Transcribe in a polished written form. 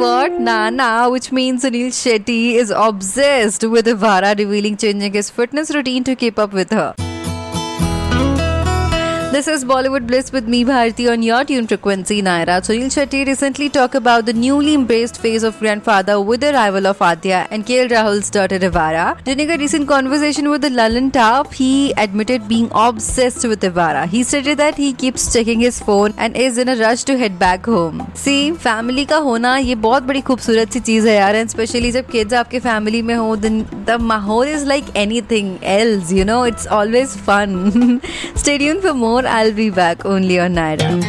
what? Nana, which means Sunil Shetty is obsessed with Ivara, revealing changing his fitness routine to keep up with her. This is Bollywood Bliss with me, Bharti, on your tune frequency, Naira. Sunil Shetty recently talked about the newly embraced phase of grandfather with the arrival of Adya and KL Rahul's daughter Ivara. During a recent conversation with the Lalan Top, he admitted being obsessed with Ivara. He stated that he keeps checking his phone and is in a rush to head back home. See, family का होना ये बहुत बड़ी खूबसूरत सी चीज़ है यार, and especially जब kids आपके family में हो, then the माहौल is like anything else, you know, it's always fun. Stay tuned for more. I'll be back only on Naira.